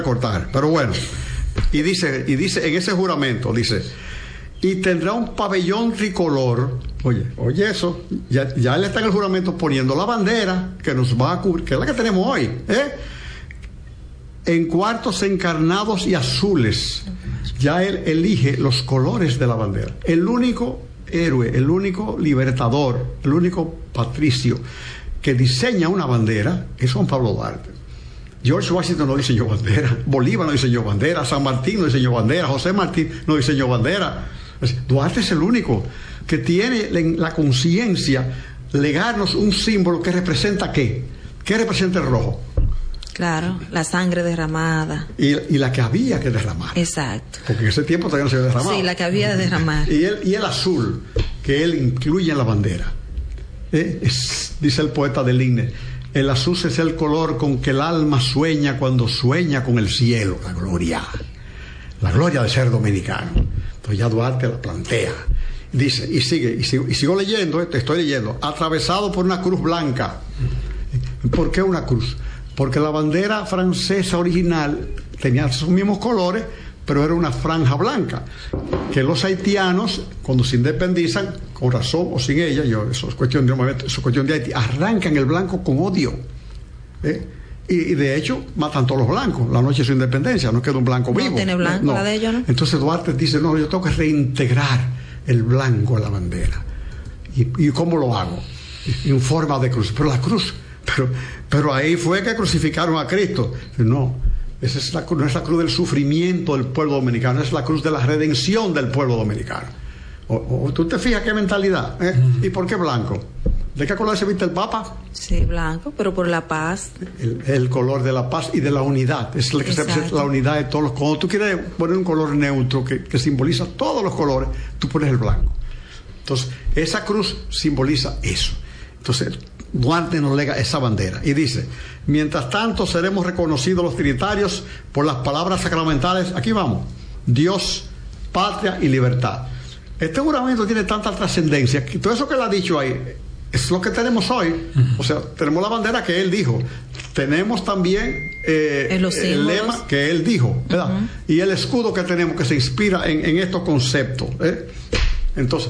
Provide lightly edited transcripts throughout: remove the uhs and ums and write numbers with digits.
cortar, pero bueno. Y dice en ese juramento, dice, y tendrá un pabellón tricolor. Oye eso, ya él está en el juramento poniendo la bandera que nos va a cubrir, que es la que tenemos hoy, en cuartos encarnados y azules. Ya él elige los colores de la bandera. El único héroe, el único libertador, el único patricio que diseña una bandera es Juan Pablo Duarte. George Washington no diseñó bandera, Bolívar no diseñó bandera, San Martín no diseñó bandera, José Martín no diseñó bandera. Duarte es el único que tiene la conciencia legarnos un símbolo que representa ¿qué? ¿Qué representa el rojo? Claro, la sangre derramada. Y la que había que derramar. Exacto. Porque en ese tiempo todavía no se había derramado. Sí, la que había de derramar. Y el azul, que él incluye en la bandera. Dice el poeta del himne, el azul es el color con que el alma sueña cuando sueña con el cielo, la gloria de ser dominicano. Entonces ya Duarte la plantea. Dice, y sigo leyendo, estoy leyendo, atravesado por una cruz blanca. ¿Por qué una cruz? Porque la bandera francesa original tenía sus mismos colores, pero era una franja blanca, que los haitianos, cuando se independizan, con razón o sin ella, eso es cuestión de Haití, arrancan el blanco con odio. Y de hecho, matan todos los blancos, la noche de su independencia, no queda un blanco vivo. No tiene blanco, no. La de ellos, ¿no? Entonces Duarte dice, no, yo tengo que reintegrar el blanco en la bandera. ¿Y cómo lo hago? En forma de cruz. Pero la cruz, pero ahí fue que crucificaron a Cristo. No, esa es no es la cruz del sufrimiento del pueblo dominicano, es la cruz de la redención del pueblo dominicano. ¿Tú te fijas qué mentalidad? ¿Y por qué blanco? ¿De qué color se viste el Papa? Sí, blanco, pero por la paz. El color de la paz y de la unidad. Es el que se representa la unidad de todos los. Cuando tú quieres poner un color neutro que simboliza todos los colores, tú pones el blanco. Entonces, esa cruz simboliza eso. Entonces, Duarte nos lega esa bandera y dice, mientras tanto seremos reconocidos los trinitarios por las palabras sacramentales, aquí vamos, Dios, patria y libertad. Este juramento tiene tanta trascendencia que todo eso que él ha dicho ahí es lo que tenemos hoy. O sea, tenemos la bandera que él dijo, tenemos también el lema que él dijo, ¿verdad? Y el escudo que tenemos que se inspira en estos conceptos. Entonces,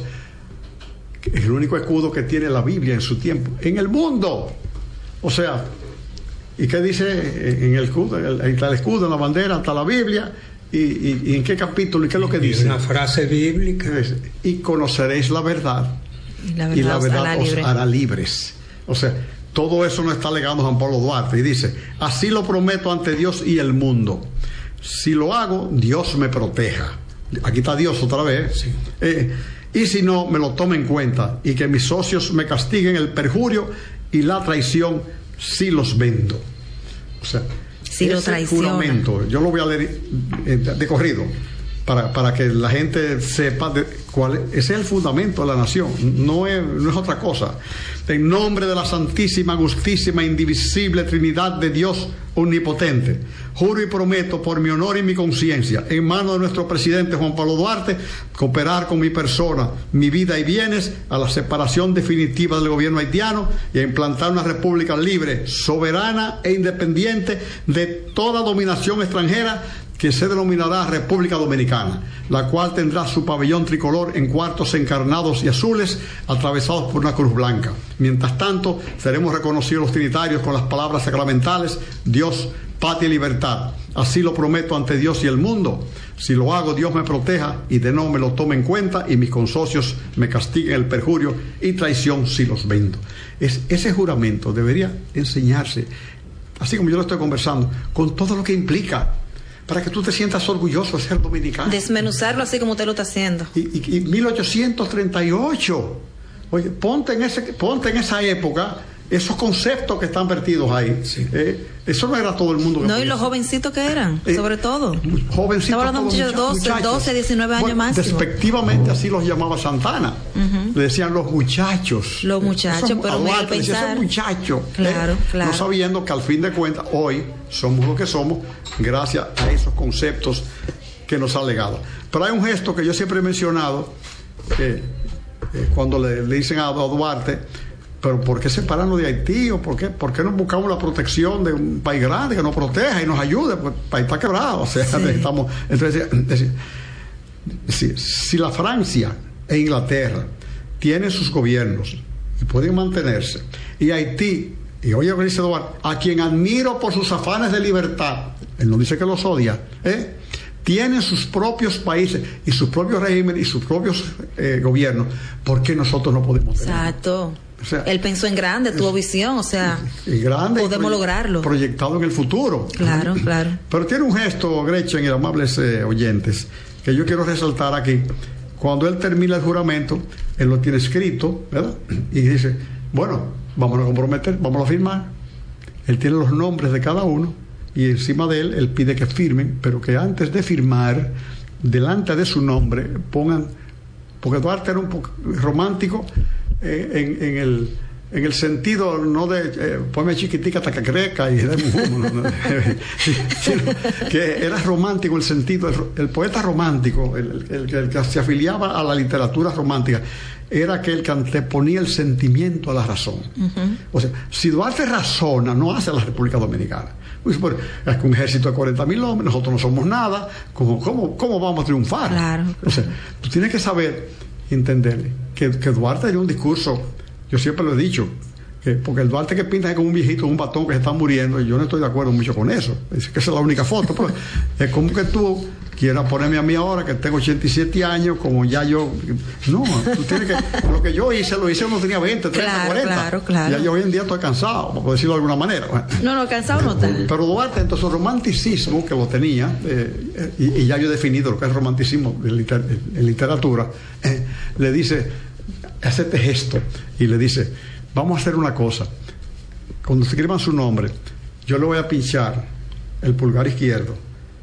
es el único escudo que tiene la Biblia en su tiempo, en el mundo. O sea, ¿y qué dice en el escudo? Ahí está el escudo, en la bandera, está la Biblia. ¿Y en qué capítulo? ¿Y qué es lo que dice? Una frase bíblica. Y conoceréis la verdad, y la verdad os hará libres. O sea, todo eso no está legando Juan Pablo Duarte. Y dice, así lo prometo ante Dios y el mundo. Si lo hago, Dios me proteja. Aquí está Dios otra vez. Sí. Y si no, me lo tome en cuenta y que mis socios me castiguen el perjurio y la traición si los vendo. O sea, si lo traiciona. Juramento, yo lo voy a leer de corrido para que la gente sepa cuál es. Ese es el fundamento de la nación, no es otra cosa. En nombre de la santísima, justísima, indivisible Trinidad de Dios omnipotente, juro y prometo por mi honor y mi conciencia, en manos de nuestro presidente Juan Pablo Duarte, cooperar con mi persona, mi vida y bienes a la separación definitiva del gobierno haitiano y a implantar una república libre, soberana e independiente de toda dominación extranjera, que se denominará República Dominicana, la cual tendrá su pabellón tricolor en cuartos encarnados y azules, atravesados por una cruz blanca. Mientras tanto, seremos reconocidos los trinitarios con las palabras sacramentales, Dios, patria y libertad. Así lo prometo ante Dios y el mundo. Si lo hago, Dios me proteja y de no me lo tome en cuenta y mis consocios me castiguen el perjurio y traición si los vendo. Ese juramento debería enseñarse, así como yo lo estoy conversando, con todo lo que implica, para que tú te sientas orgulloso de ser dominicano. Desmenuzarlo así como usted lo está haciendo. Y 1838. Oye, ponte en esa época esos conceptos que están vertidos ahí. Sí. Eso no era todo el mundo que no, y los jovencitos que eran, sobre todo. Jovencitos. Estaba hablando de muchachos, 12, 19 años máximo. Despectivamente así los llamaba Santana. Le decían los muchachos. Los muchachos, pero me le decía ese muchacho. Claro. No sabiendo que al fin de cuentas, hoy somos lo que somos gracias a esos conceptos que nos ha legado. Pero hay un gesto que yo siempre he mencionado, cuando le dicen a Duarte, pero ¿por qué separarnos de Haití? ¿O por qué no buscamos la protección de un país grande que nos proteja y nos ayude? Porque el país está quebrado. O sea, necesitamos. Entonces, si la Francia e Inglaterra tienen sus gobiernos y pueden mantenerse, y Haití, y oye lo que dice Duarte, a quien admiro por sus afanes de libertad, él no dice que los odia, tienen sus propios países y sus propios regímenes y sus propios gobiernos, ¿por qué nosotros no podemos tener? Exacto. O sea, él pensó en grande, tuvo visión, o sea, grande, podemos lograrlo. Proyectado en el futuro. Claro, claro. Pero tiene un gesto, Gretchen y amables oyentes, que yo quiero resaltar aquí. Cuando él termina el juramento, él lo tiene escrito, ¿verdad? Y dice, bueno, vamos a comprometer, vamos a firmar. Él tiene los nombres de cada uno y encima de él pide que firmen, pero que antes de firmar, delante de su nombre, pongan, porque Duarte era un poco romántico, en el sentido no de ponme chiquitica hasta que crezca y sino que era romántico el sentido, el poeta romántico, el que se afiliaba a la literatura romántica, era aquel que anteponía el sentimiento a la razón. O sea, si Duarte razona, no hace la República Dominicana. Pues, es que un ejército de 40,000 hombres, nosotros no somos nada, ¿cómo vamos a triunfar? Claro. O sea, tú tienes que saber, entenderle, que Duarte tenía un discurso, yo siempre lo he dicho, porque el Duarte que pinta es como un viejito con un batón que se está muriendo, y yo no estoy de acuerdo mucho con eso, es que esa es la única foto, pero es como que tú quieras ponerme a mí ahora que tengo 87 años, como ya yo, no, tú tienes que, lo que yo hice, cuando tenía 20, 30, 40, claro. Ya yo hoy en día estoy cansado, por decirlo de alguna manera. No, cansado no está. Pero Duarte, entonces el romanticismo que lo tenía, y ya yo he definido lo que es romanticismo en literatura, le dice, hace este gesto, y le dice, vamos a hacer una cosa, cuando se escriban su nombre, yo le voy a pinchar el pulgar izquierdo,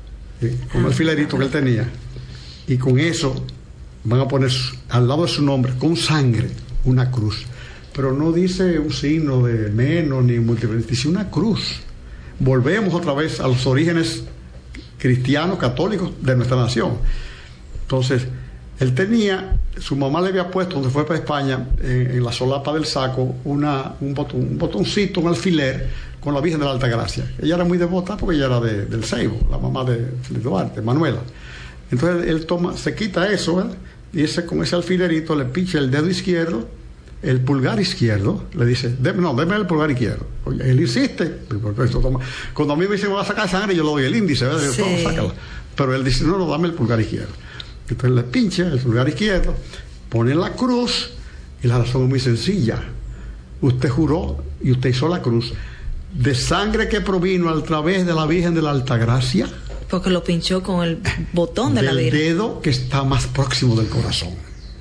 con el filerito que él tenía, y con eso van a poner al lado de su nombre, con sangre, una cruz, pero no dice un signo de menos ni múltiple, dice una cruz. Volvemos otra vez a los orígenes cristianos, católicos de nuestra nación. Entonces, él tenía, su mamá le había puesto, donde fue para España, en la solapa del saco, un botoncito, un alfiler, con la Virgen de la Altagracia. Ella era muy devota porque ella era del Seibo, la mamá de Duarte, Manuela. Entonces él se quita eso, ¿verdad? Y con ese alfilerito le pincha el dedo izquierdo, el pulgar izquierdo, le dice, deme el pulgar izquierdo. Oye, él insiste, cuando a mí me dice, me va a sacar sangre, yo le doy el índice, ¿verdad? Sí. Sácala. Pero él dice, no, dame el pulgar izquierdo. Entonces le pincha el pulgar izquierdo, pone la cruz, y la razón es muy sencilla. Usted juró y usted hizo la cruz de sangre que provino a través de la Virgen de la Altagracia. Porque lo pinchó con el botón de la Virgen. El dedo que está más próximo del corazón.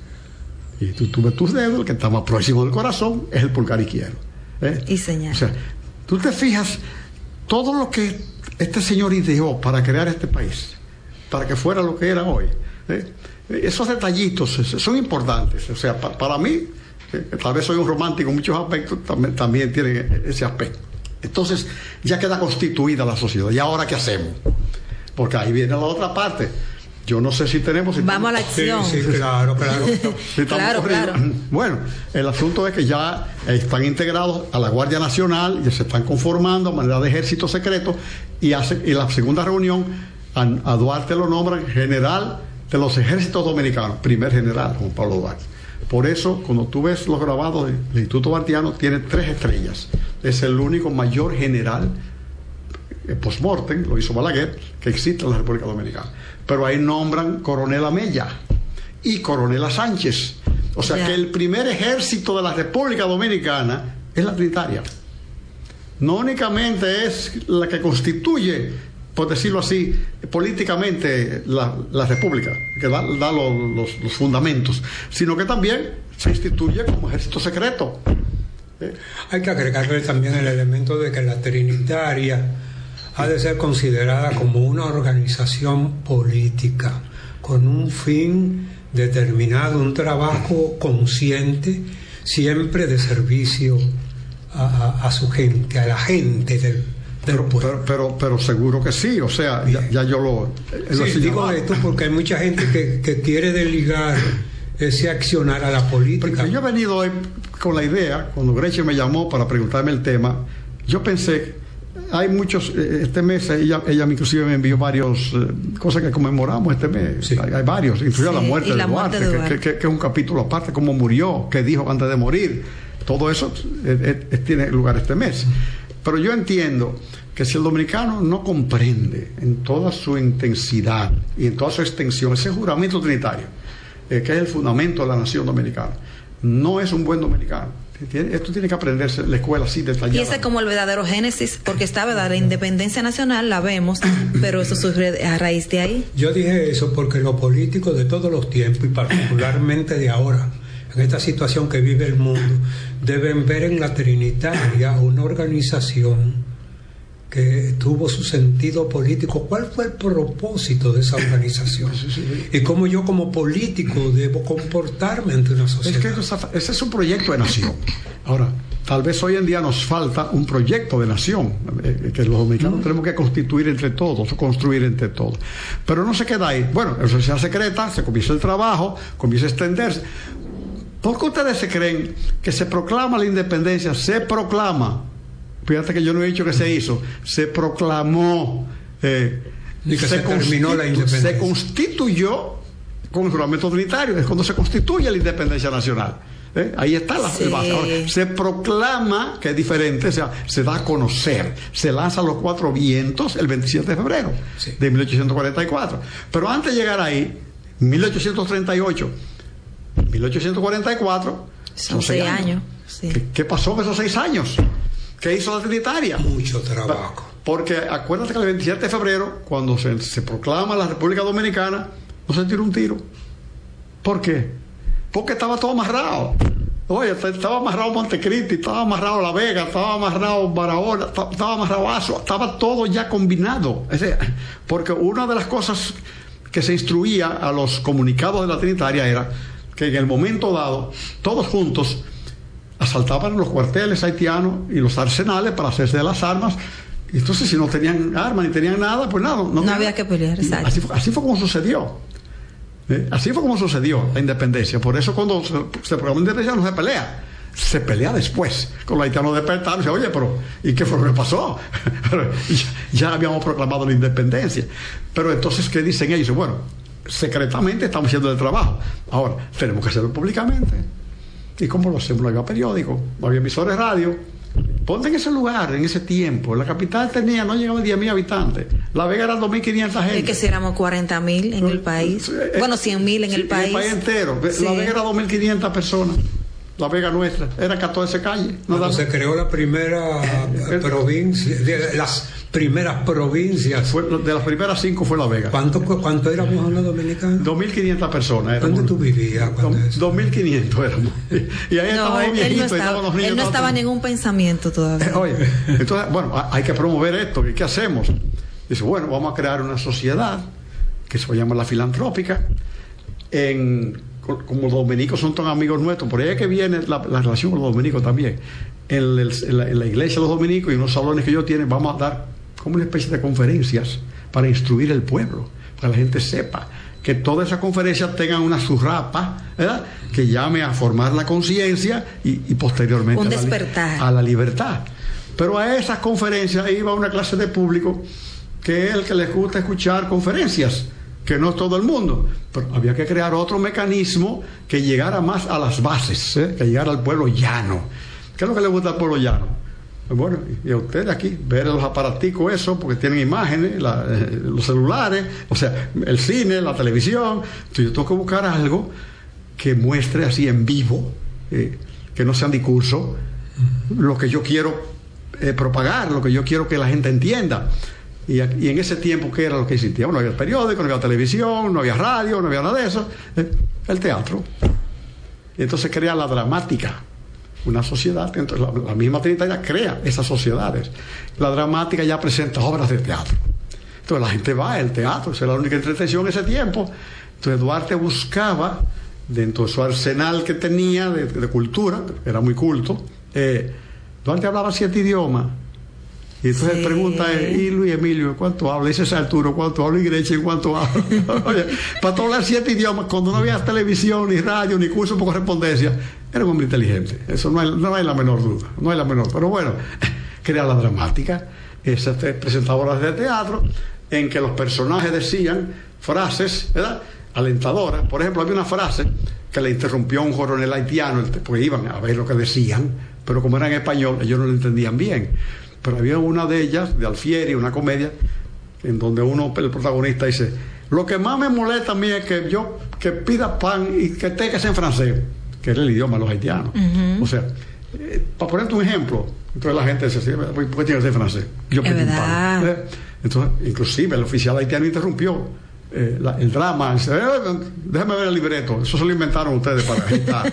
Y tú ves tus dedos, el que está más próximo del corazón es el pulgar izquierdo. Y señal. O sea, tú te fijas todo lo que este señor ideó para crear este país, para que fuera lo que era hoy. Esos detallitos son importantes. O sea, para mí, tal vez soy un romántico en muchos aspectos, también tiene ese aspecto. Entonces ya queda constituida la sociedad. ¿Y ahora qué hacemos? Porque ahí viene la otra parte. Yo no sé si tenemos... Vamos a la acción. Sí, claro. Claro. Bueno, el asunto es que ya están integrados a la Guardia Nacional, y se están conformando a manera de ejército secreto, y la segunda reunión a Duarte lo nombran general de los ejércitos dominicanos, primer general, Juan Pablo Duarte. Por eso, cuando tú ves los grabados del Instituto Duartiano, tiene 3 estrellas. Es el único mayor general post-mortem, lo hizo Balaguer, que existe en la República Dominicana. Pero ahí nombran coronel Amella y coronel Sánchez. O sea que el primer ejército de la República Dominicana es la Trinitaria. No únicamente es la que constituye, por decirlo así, políticamente la República, que da los fundamentos, sino que también se instituye como ejército secreto. Hay que agregarle también el elemento de que la Trinitaria ha de ser considerada como una organización política, con un fin determinado, un trabajo consciente, siempre de servicio a su gente, a la gente del pueblo. Pero seguro que sí, o sea, ya yo lo sí, digo esto porque hay mucha gente que quiere desligar ese accionar a la política. Porque yo he venido hoy con la idea, cuando Gretchen me llamó para preguntarme el tema, yo pensé, hay muchos, este mes ella inclusive me envió varios cosas que conmemoramos este mes, sí. hay varios, incluida la muerte de Duarte, que es un capítulo aparte, cómo murió, qué dijo antes de morir, todo eso tiene lugar este mes. Pero yo entiendo que si el dominicano no comprende en toda su intensidad y en toda su extensión ese juramento trinitario, que es el fundamento de la nación dominicana, no es un buen dominicano. Esto tiene que aprenderse en la escuela así detallada. Y ese es como el verdadero génesis, porque está, ¿verdad? La independencia nacional la vemos, pero eso surge a raíz de ahí. Yo dije eso porque los políticos de todos los tiempos, y particularmente de ahora, en esta situación que vive el mundo, deben ver en la Trinitaria una organización que tuvo su sentido político. ¿Cuál fue el propósito de esa organización? Y cómo yo como político debo comportarme ante una sociedad. Es que ese es un proyecto de nación. Ahora, tal vez hoy en día nos falta un proyecto de nación, que los dominicanos tenemos que constituir entre todos, o construir entre todos. Pero no se queda ahí. Bueno, la sociedad secreta, se comienza el trabajo, comienza a extenderse. ¿Por qué ustedes se creen que se proclama la independencia? Se proclama. Fíjate que yo no he dicho que se hizo, se proclamó, se terminó la independencia. Se constituyó con el juramento trinitario, es cuando se constituye la independencia nacional. Ahí está el base. Ahora, se proclama, que es diferente, o sea, se da a conocer, se lanza a los 4 vientos el 27 de febrero de 1844. Pero antes de llegar ahí, 1838, 1844, son 6 años. Sí. ¿Qué pasó en esos 6 años? ¿Qué hizo la Trinitaria? Mucho trabajo. Porque acuérdate que el 27 de febrero, cuando se proclama la República Dominicana, no se tiró un tiro. ¿Por qué? Porque estaba todo amarrado. Oye, estaba amarrado Montecristi, estaba amarrado La Vega, estaba amarrado Barahona, estaba amarrado Azua, estaba todo ya combinado. Porque una de las cosas que se instruía a los comunicados de la Trinitaria era que en el momento dado, todos juntos asaltaban los cuarteles haitianos y los arsenales para hacerse de las armas. Y entonces, si no tenían armas ni tenían nada, pues nada. No había que pelear, exacto. Así fue como sucedió. Así fue como sucedió la independencia. Por eso, cuando se proclamó la independencia, no se pelea. Se pelea después. Con los haitianos despertaron y dice, oye, pero ¿y qué fue lo que pasó? Ya habíamos proclamado la independencia. Pero entonces, ¿qué dicen ellos? Bueno, secretamente estamos haciendo el trabajo. Ahora, tenemos que hacerlo públicamente. ¿Y cómo lo hacemos? No había periódico, no había emisores de radio. Ponte en ese lugar, en ese tiempo. La capital no llegaba a 10.000 habitantes. La Vega eran 2.500 gente. Es que si éramos 40.000 en el país. Bueno, 100.000 en el país. En el país entero. Sí. La Vega era 2.500 personas. La Vega nuestra. Era 14 calles. Cuando se creó la primera provincia, las primeras provincias. De las primeras 5 fue La Vega. ¿Cuánto éramos los dominicanos? 2.500 personas. ¿Dónde tú vivías? 2.500 éramos. Y ahí estaban los viejitos, estaban los niños. Él no estaba en ningún pensamiento todavía. Oye, entonces, bueno, hay que promover esto. ¿Y qué hacemos? Dice, bueno, vamos a crear una sociedad que se llama la filantrópica. Como los dominicos son tan amigos nuestros, por ahí es que viene la relación con los dominicos también. En la iglesia de los dominicos y unos salones que ellos tienen, vamos a dar como una especie de conferencias para instruir el pueblo, para que la gente sepa, que todas esas conferencias tengan una surrapa, ¿verdad?, que llame a formar la conciencia y posteriormente un despertar a la libertad. Pero a esas conferencias iba una clase de público que es el que les gusta escuchar conferencias, que no es todo el mundo, pero había que crear otro mecanismo que llegara más a las bases, que llegara al pueblo llano. ¿Qué es lo que le gusta al pueblo llano? Pues bueno, y a ustedes aquí, ver los aparaticos, eso, porque tienen imágenes, los celulares, o sea, el cine, la televisión. Entonces yo tengo que buscar algo que muestre así en vivo, que no sean discursos, lo que yo quiero propagar, lo que yo quiero que la gente entienda. Y en ese tiempo, ¿qué era lo que existía? Bueno, no había periódico, no había televisión, no había radio, no había nada de eso. El teatro. Y entonces crea la dramática, una sociedad. Entonces la misma Trinitaria crea esas sociedades. La dramática ya presenta obras de teatro. Entonces la gente va al teatro, esa era la única entretención en ese tiempo. Entonces Duarte buscaba, dentro de su arsenal que tenía de cultura, era muy culto, Duarte hablaba 7 idiomas. Y entonces pregunta, ¿y Luis Emilio cuánto habla? Dice Arturo, ¿cuánto habla? Y Gretchen, ¿cuánto habla? Oye, para todos hablar 7 idiomas, cuando no había televisión, ni radio, ni curso por correspondencia, era un hombre inteligente. Eso no hay la menor duda. No hay la menor. Pero bueno, crea la dramática. Esa presentadora de teatro, en que los personajes decían frases, ¿verdad?, alentadoras. Por ejemplo, había una frase que le interrumpió a un coronel haitiano, porque iban a ver lo que decían, pero como era en español, ellos no lo entendían bien. Pero había una de ellas, de Alfieri, una comedia, en donde el protagonista dice: lo que más me molesta a mí es que pida pan y que tenga que ser en francés, que era el idioma de los haitianos. O sea, para ponerte un ejemplo, entonces la gente dice: ¿por qué tiene que ser en francés? Yo pedí un pan. Entonces, inclusive el oficial haitiano interrumpió el drama, dice: déjame ver el libreto, eso se lo inventaron ustedes para agitar.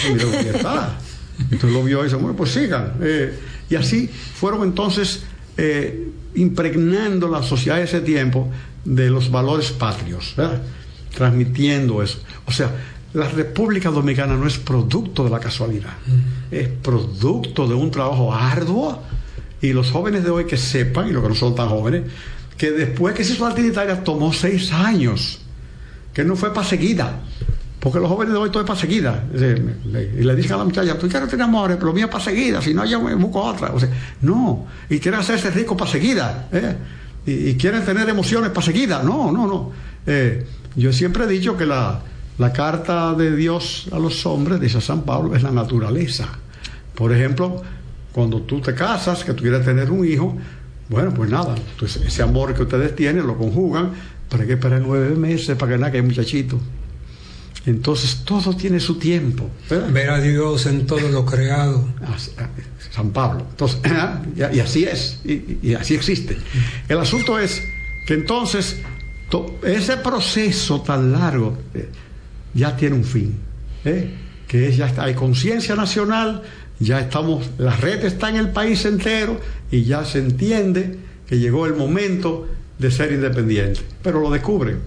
Entonces lo vio y dice: bueno, pues sigan. Y así fueron entonces impregnando la sociedad de ese tiempo de los valores patrios, ¿verdad?, transmitiendo eso. O sea, la República Dominicana no es producto de la casualidad, es producto de un trabajo arduo. Y los jóvenes de hoy que sepan, y los que no son tan jóvenes, que después que se hizo la trinitaria tomó 6 años, que no fue para seguida, porque los jóvenes de hoy todo es para seguida. Y le dicen a la muchacha: tú ya no tienes amores, pero lo mío es para seguida, si no yo me busco otra. O sea, no, y quieren hacerse ricos para seguida, y quieren tener emociones para seguida. No. Yo siempre he dicho que la carta de Dios a los hombres, dice San Pablo, es la naturaleza. Por ejemplo, cuando tú te casas, que tú quieres tener un hijo, bueno, pues nada, entonces ese amor que ustedes tienen lo conjugan, pero hay que esperar 9 meses para que nazca el muchachito. Entonces todo tiene su tiempo, ¿verdad? Ver a Dios en todo lo creado. San Pablo. Entonces, y así es, y así existe. El asunto es que entonces ese proceso tan largo ya tiene un fin, que ya está, hay conciencia nacional, ya estamos, la red está en el país entero y ya se entiende que llegó el momento de ser independiente, pero lo descubren.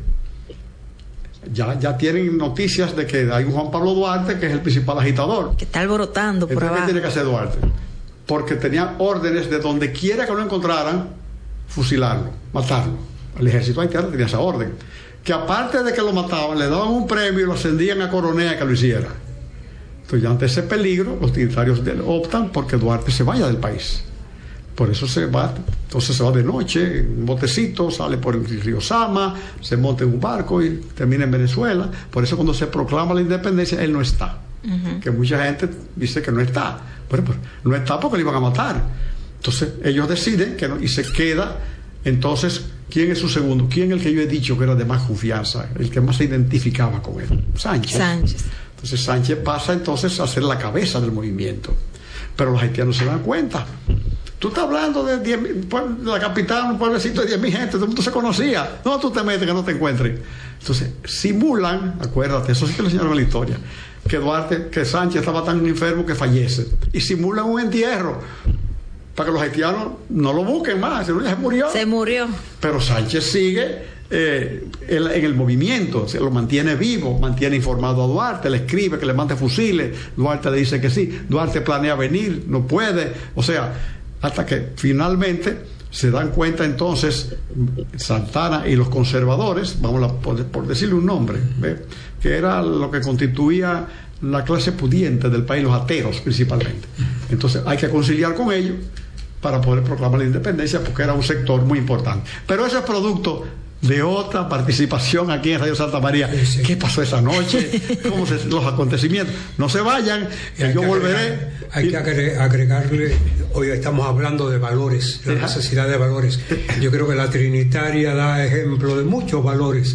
Ya tienen noticias de que hay un Juan Pablo Duarte que es el principal agitador, que está alborotando por abajo. ¿Qué tiene que hacer Duarte? Porque tenía órdenes de donde quiera que lo encontraran, fusilarlo, matarlo. El ejército haitiano tenía esa orden, que aparte de que lo mataban, le daban un premio y lo ascendían a coronel que lo hiciera. Entonces, ya ante ese peligro, los trinitarios optan porque Duarte se vaya del país. Por eso se va. Entonces se va de noche, en un botecito, sale por el río Sama, se monta en un barco y termina en Venezuela. Por eso cuando se proclama la independencia, él no está. Que mucha gente dice que no está. Bueno, pues no está porque le iban a matar. Entonces ellos deciden que no, y se queda. Entonces, ¿quién es su segundo? ¿Quién es el que yo he dicho que era de más confianza? El que más se identificaba con él. Sánchez. Entonces Sánchez pasa entonces a ser la cabeza del movimiento. Pero los haitianos se dan cuenta. Tú estás hablando de la capital, un pueblecito de 10.000 gente, todo el mundo se conocía. No, tú te metes que no te encuentren. Entonces, simulan, acuérdate, eso sí que le enseñaron en la historia, que Sánchez estaba tan enfermo que fallece. Y simulan un entierro para que los haitianos no lo busquen más. Ya se murió. Se murió. Pero Sánchez sigue en el movimiento, se lo mantiene vivo, mantiene informado a Duarte, le escribe que le mande fusiles. Duarte le dice que sí. Duarte planea venir, no puede. O sea, hasta que finalmente se dan cuenta entonces Santana y los conservadores, vamos por decirle un nombre, que era lo que constituía la clase pudiente del país, los ateos principalmente. Entonces hay que conciliar con ellos para poder proclamar la independencia, porque era un sector muy importante. Pero eso es producto de otra participación aquí en Radio Santa María. Sí. ¿Qué pasó esa noche? ¿Cómo los acontecimientos? No se vayan, yo volveré. Hay que agregarle, hoy estamos hablando de valores, la necesidad de valores. Yo creo que la Trinitaria da ejemplo de muchos valores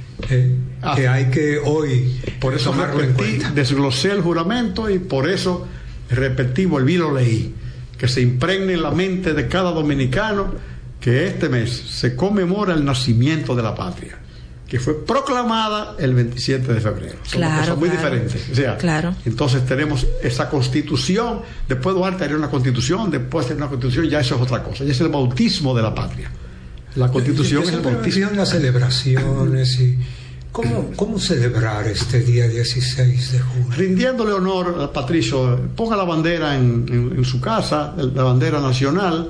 que hay que hoy por eso tomarlo en cuenta. Desglosé el juramento y por eso repetí, volví, lo leí. Que se impregne en la mente de cada dominicano que este mes se conmemora el nacimiento de la patria, que fue proclamada el 27 de febrero. Son cosas muy diferentes. O sea, entonces tenemos esa constitución, después Duarte haría una constitución, después de una constitución, ya eso es otra cosa, ya es el bautismo de la patria. La constitución es el bautismo. Las celebraciones y ¿Cómo celebrar este día 16 de junio? Rindiéndole honor a Patricio. Ponga la bandera en su casa, la bandera nacional,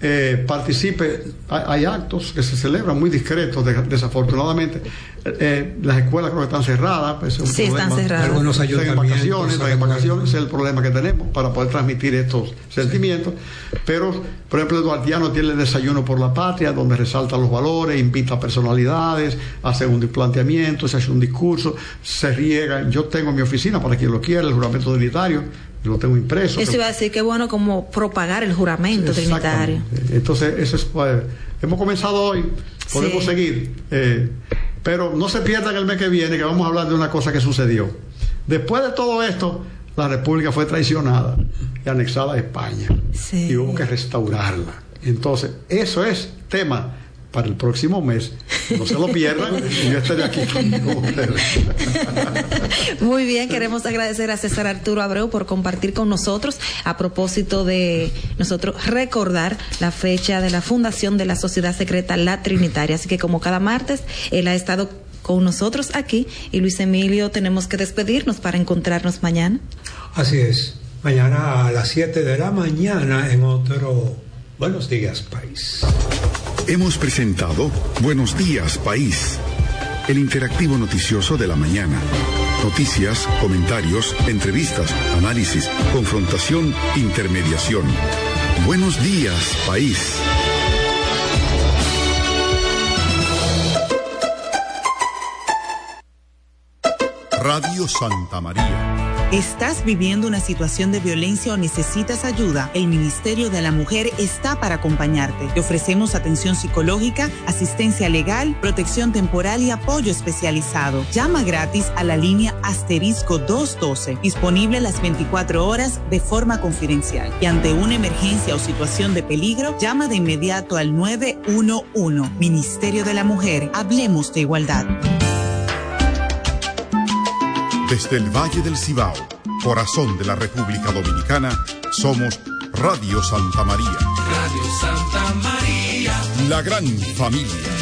participe. Hay actos que se celebran muy discretos, desafortunadamente. Las escuelas creo que están cerradas. Pues es un sí, problema. Están cerradas. Algunos ayuntamientos. Están en vacaciones, ese es el problema que tenemos para poder transmitir estos sentimientos. Pero, por ejemplo, el duartiano tiene el desayuno por la patria, donde resalta los valores, invita a personalidades, hace un planteamiento, se hace un discurso, se riega. Yo tengo en mi oficina, para quien lo quiera, el juramento trinitario, lo tengo impreso. Eso iba a decir que bueno como propagar el juramento trinitario. Entonces, eso es, hemos comenzado hoy, podemos seguir, pero no se pierdan el mes que viene, que vamos a hablar de una cosa que sucedió. Después de todo esto, la República fue traicionada y anexada a España, y hubo que restaurarla. Entonces, eso es tema para el próximo mes. No se lo pierdan, y yo estaré aquí con ustedes. Muy bien, queremos agradecer a César Arturo Abreu por compartir con nosotros a propósito de nosotros recordar la fecha de la fundación de la Sociedad Secreta La Trinitaria. Así que como cada martes, él ha estado con nosotros aquí, y Luis Emilio, tenemos que despedirnos para encontrarnos mañana. Así es, mañana a las 7 de la mañana en otro Buenos Días País. Hemos presentado Buenos Días País, el interactivo noticioso de la mañana. Noticias, comentarios, entrevistas, análisis, confrontación, intermediación. Buenos Días País. Radio Santa María. ¿Estás viviendo una situación de violencia o necesitas ayuda? El Ministerio de la Mujer está para acompañarte. Te ofrecemos atención psicológica, asistencia legal, protección temporal y apoyo especializado. Llama gratis a la línea *212, disponible las 24 horas de forma confidencial. Y ante una emergencia o situación de peligro, llama de inmediato al 911. Ministerio de la Mujer, hablemos de igualdad. Desde el Valle del Cibao, corazón de la República Dominicana, somos Radio Santa María. Radio Santa María. La gran familia.